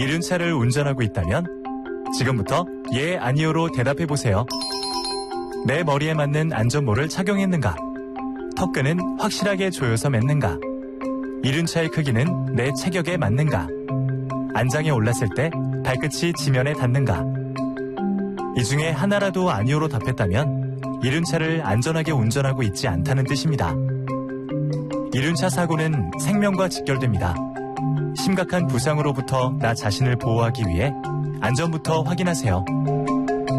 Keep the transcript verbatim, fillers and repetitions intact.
이륜차를 운전하고 있다면 지금부터 예, 아니요로 대답해보세요. 내 머리에 맞는 안전모를 착용했는가? 턱끈은 확실하게 조여서 맸는가? 이륜차의 크기는 내 체격에 맞는가? 안장에 올랐을 때 발끝이 지면에 닿는가? 이 중에 하나라도 아니오로 답했다면 이륜차를 안전하게 운전하고 있지 않다는 뜻입니다. 이륜차 사고는 생명과 직결됩니다. 심각한 부상으로부터 나 자신을 보호하기 위해 안전부터 확인하세요.